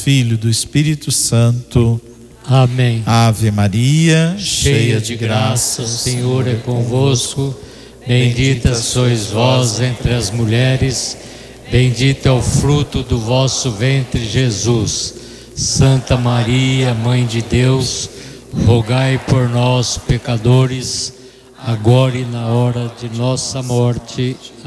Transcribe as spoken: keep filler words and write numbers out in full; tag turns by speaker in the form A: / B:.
A: Filho e do Espírito Santo.
B: Amém.
A: Ave Maria,
B: Cheia de graça, o Senhor é convosco. Bendita sois vós entre as mulheres, bendito é o fruto do vosso ventre, Jesus. Santa Maria, Mãe de Deus, rogai por nós, pecadores, agora e na hora de nossa morte.